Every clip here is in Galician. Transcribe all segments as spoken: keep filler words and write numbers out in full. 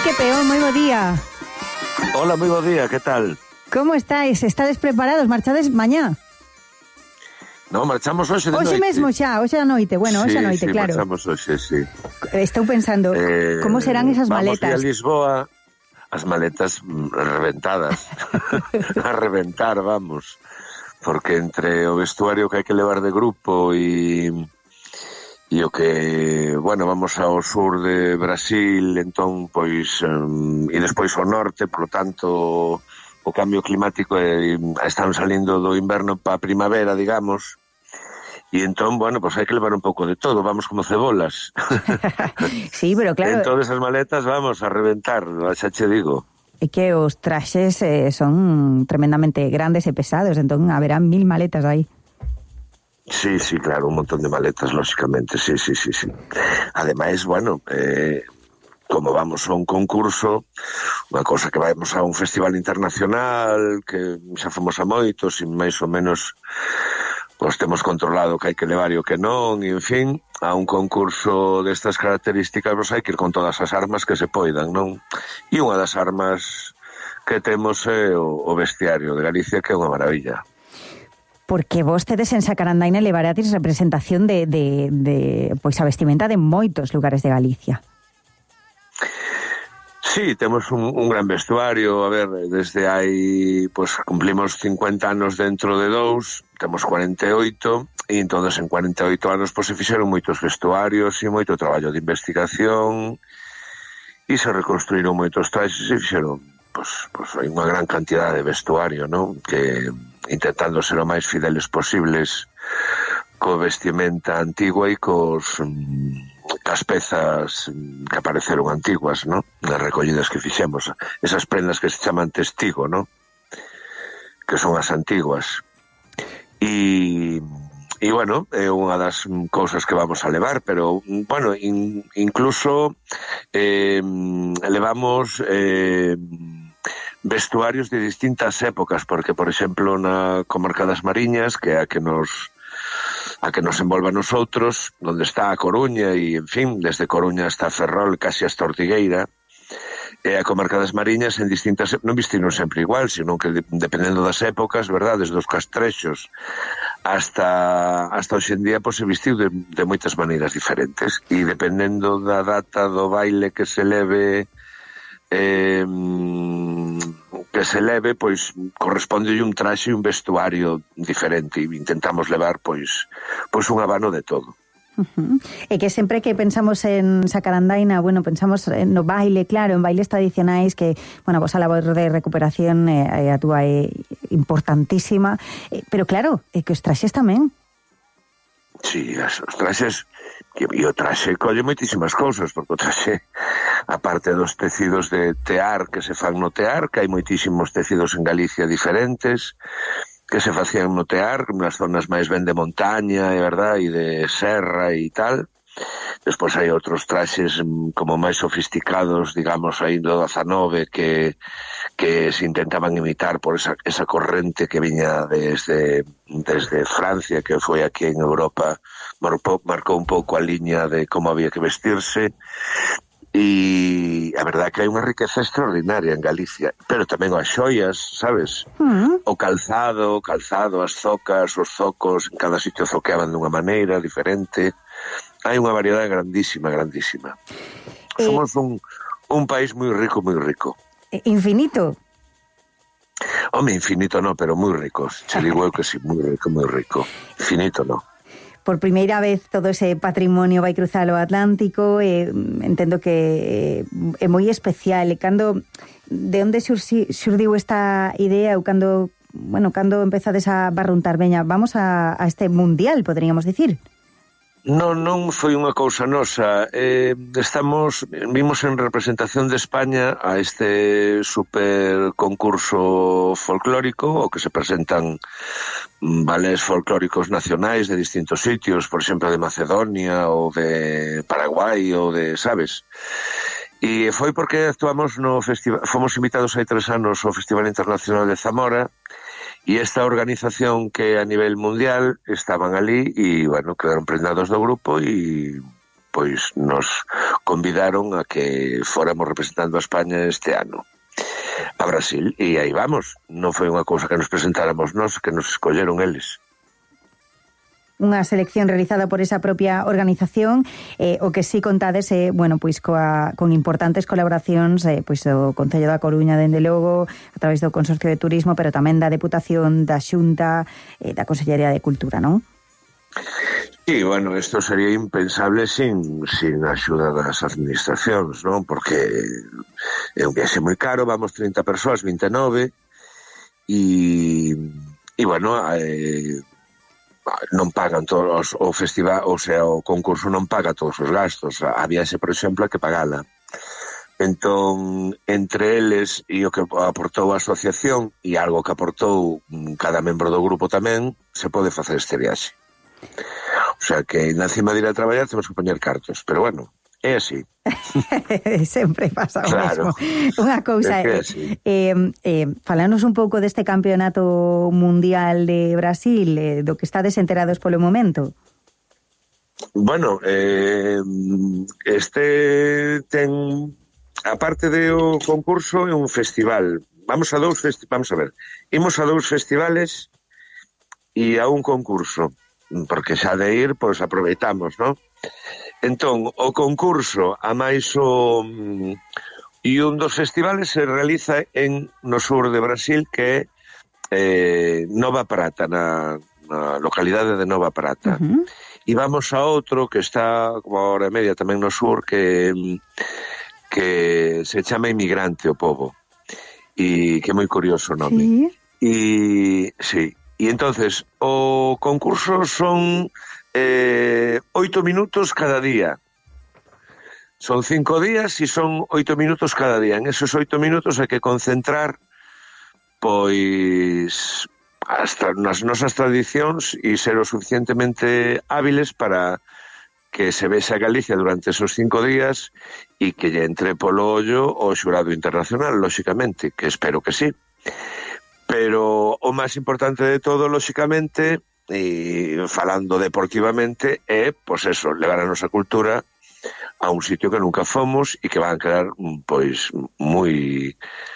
Enrique Peón, moi bo día. Hola, moi bo día, que tal? Como estáis? Estades preparados? Marchades mañá? No, marchamos hoxe de noite. Hoxe mesmo xa, hoxe a noite. Bueno, hoxe sí, a noite, sí, claro. marchamos hoxe, sí. Estou pensando, eh, como serán esas maletas? Vamos a Lisboa, as maletas reventadas. A reventar, vamos. Porque entre o vestuario que hai que levar de grupo e... E o que, bueno, vamos ao sur de Brasil, entón, pois, um, e despois ao norte, por lo tanto, o cambio climático eh, están salindo do inverno pa primavera, digamos, e entón, bueno, pois hai que levar un pouco de todo, vamos como cebolas. Sí, pero claro... Entón, esas maletas vamos a reventar, xa che digo. É que os traxes eh, son tremendamente grandes e pesados, entón haberá mil maletas aí. Sí, sí, claro, un montón de maletas, lógicamente, sí, sí, sí, sí. Ademais, bueno, eh, como vamos a un concurso, unha cousa que vamos a un festival internacional, que xa fomos a moitos, e máis ou menos pois temos controlado que hai que levar e o que non, e en fin, a un concurso destas características, pois hai que ir con todas as armas que se poidan, non? E unha das armas que temos é o, o bestiario de Galicia, que é unha maravilla. Porque vos tedes en Sacarandaina levarades representación de, de, de pois a vestimenta de moitos lugares de Galicia. Sí, temos un, un gran vestuario, a ver, desde hai, pois cumplimos cincuenta anos dentro de dous, temos cuarenta e oito, e entonces en cuarenta e oito anos pois se fixeron moitos vestuarios e moito traballo de investigación, e se reconstruíron moitos traxes e fixeron, pois, pois hai unha gran cantidad de vestuario, non? Que intentando ser o máis fideles posibles co vestimenta antigua e cos mm, cas pezas que apareceron antiguas, non? Nas recollidas que fixemos, esas prendas que se chaman testigo, non? Que son as antiguas. E e bueno, é unha das cousas que vamos a levar, pero bueno, in, incluso eh, levamos eh, vestuarios de distintas épocas, porque, por exemplo, na comarca das Mariñas, que é a que nos a que nos envolva a nosotros, onde está a Coruña, e, en fin, desde Coruña hasta Ferrol, casi hasta Ortigueira, e a comarca das Mariñas en distintas... Non vestiron sempre igual, sino que dependendo das épocas, verdad, desde os castrexos hasta hasta hoxe en día, pois se vestiu de, de moitas maneiras diferentes, e dependendo da data do baile que se leve... Eh, que se leve, pois corresponde un traxe e un vestuario diferente, e intentamos levar pois pois un abano de todo. Uh-huh. E que sempre que pensamos en Sacarandaina, bueno, pensamos no baile, claro, en bailes tradicionais que, bueno, vos a labor de recuperación eh, a túa é importantísima, eh, pero claro, é que os traxes tamén. Sí, os traxes, e o traxe colle moitísimas cousas, porque o traxe, aparte dos tecidos de tear que se fan no tear, que hai moitísimos tecidos en Galicia diferentes, que se facían no tear, nas zonas máis ben de montaña, é verdad, e de serra e tal. Despois hai outros traxes como máis sofisticados, digamos, aí do dezanove, que que se intentaban imitar por esa, esa corrente que viña desde, desde Francia, que foi aquí en Europa, marcou, marcou un pouco a liña de como había que vestirse, e a verdade que hai unha riqueza extraordinaria en Galicia, pero tamén as xoias, sabes? Uh-huh. O calzado, o calzado, as zocas, os zocos, en cada sitio zoqueaban dunha maneira diferente. Hai unha variedade grandísima, grandísima. Eh... Somos un, un país moi rico, moi rico. Infinito. Home, infinito no, pero moi rico. Se digo eu que sí, moi rico, moi rico. Infinito no. Por primeira vez todo ese patrimonio vai cruzar o Atlántico, e entendo que é moi especial. E cando, de onde xurdi, xurdiu esta idea, ou cando, bueno, cando empezades a barruntar, veña, vamos a, a este mundial, poderíamos dicir? Non, non foi unha cousa nosa. Eh, estamos, vimos en representación de España a este super concurso folclórico, o que se presentan balés folclóricos nacionais de distintos sitios, por exemplo, de Macedonia ou de Paraguai ou de, sabes? E foi porque actuamos no festival, fomos invitados hai tres anos ao Festival Internacional de Zamora, e esta organización que a nivel mundial estaban ali e, bueno, quedaron prendados do grupo e, pois nos convidaron a que fóramos representando a España este ano a Brasil, e aí vamos. Non foi unha cousa que nos presentáramos nós, que nos escolleron eles. Unha selección realizada por esa propia organización, eh, o que sí contades, eh, bueno, pois coa, con importantes colaboracións, eh, pois do Concello da Coruña, dende logo, a través do Consorcio de Turismo, pero tamén da Deputación, da Xunta, eh, da Consellería de Cultura, non? Sí, bueno, isto sería impensable sin, sin a axuda das administracións, non? Porque é un viaxe moi caro, vamos trinta persoas, vinte e nove, e, e bueno, eh, non pagan todos o festival, o sea, o concurso non paga todos os gastos. A viaxe, por exemplo, hai que pagala. Entón, entre eles e o que aportou a asociación e algo que aportou cada membro do grupo tamén, se pode facer este viaxe. O sea, que na cima de ir a traballar temos que poñer cartos, pero bueno, é así. Sempre pasa o claro. mesmo. Unha cousa, é eh, eh, eh, falanos un pouco deste campeonato mundial de Brasil, eh, do que estades enterados polo momento. Bueno, eh, este ten, aparte de o concurso, é un festival. Vamos a dous festi- vamos a ver. Imos a dous festivales e a un concurso, porque xa de ir, pois aproveitamos, non? Entón, o concurso a máis o e un dos festivales se realiza en no sur de Brasil, que é eh, Nova Prata, na, na localidade de Nova Prata. Uh-huh. E vamos a outro que está como a hora e media tamén no sur, que que se chama Inmigrante o pobo, e que é moi curioso o nome. Sí. E sí, e entonces o concurso son Eh, oito minutos cada día. Son cinco días e son oito minutos cada día. En esos oito minutos hai que concentrar pois hasta nas nosas tradicións e ser o suficientemente hábiles para que se vexa Galicia durante esos cinco días e que lle entre polo ollo o xurado internacional, lóxicamente, que espero que sí. Pero o máis importante de todo, lóxicamente, e falando deportivamente, é, pois eso, levar a nosa cultura a un sitio que nunca fomos e que van a quedar, pois, moi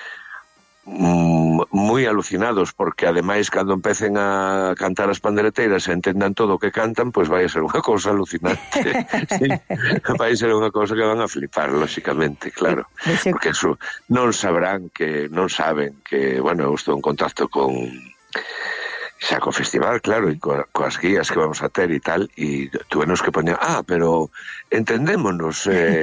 moi alucinados, porque ademais cando empecen a cantar as pandereteiras e entendan todo o que cantan, pois vai a ser unha cousa alucinante. Sí, vai a ser unha cousa que van a flipar, lóxicamente, claro, porque eso non sabrán que, non saben que, bueno, eu estou en contacto con xa co festival, claro, e co, coas guías que vamos a ter e tal, e tuvenos que poñer, ah, pero entendémonos, eh,